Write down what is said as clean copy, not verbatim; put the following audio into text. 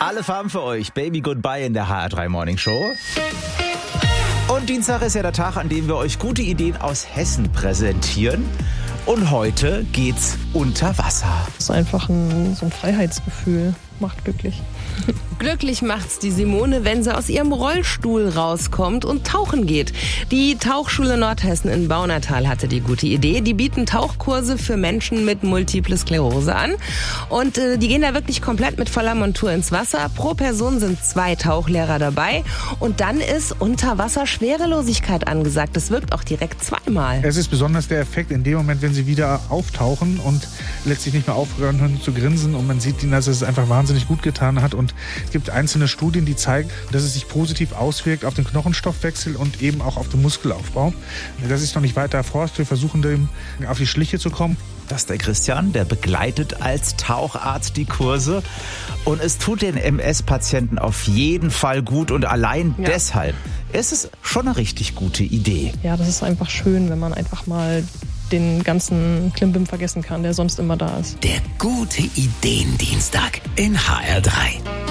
Alle Farben für euch. Baby Goodbye in der HR3 Morning Show. Und Dienstag ist ja der Tag, an dem wir euch gute Ideen aus Hessen präsentieren. Und heute geht's unter Wasser. Das ist einfach so ein Freiheitsgefühl. Macht glücklich. Glücklich macht's die Simone, wenn sie aus ihrem Rollstuhl rauskommt und tauchen geht. Die Tauchschule Nordhessen in Baunatal hatte die gute Idee. Die bieten Tauchkurse für Menschen mit Multiple Sklerose an. Und die gehen da wirklich komplett mit voller Montur ins Wasser. Pro Person sind 2 Tauchlehrer dabei. Und dann ist unter Wasser Schwerelosigkeit angesagt. Das wirkt auch direkt zweimal. Es ist besonders der Effekt in dem Moment, wenn sie wieder auftauchen und letztlich nicht mehr aufhören zu grinsen. Und man sieht ihnen, dass es einfach wahnsinnig gut getan hat. Und es gibt einzelne Studien, die zeigen, dass es sich positiv auswirkt auf den Knochenstoffwechsel und eben auch auf den Muskelaufbau. Das ist noch nicht weiter erforscht. Wir versuchen dem auf die Schliche zu kommen. Das ist der Christian, der begleitet als Taucharzt die Kurse. Und es tut den MS-Patienten auf jeden Fall gut. Und allein deshalb ist es schon eine richtig gute Idee. Ja, das ist einfach schön, wenn man einfach mal den ganzen Klimbim vergessen kann, der sonst immer da ist. Der gute Ideendienstag in HR3.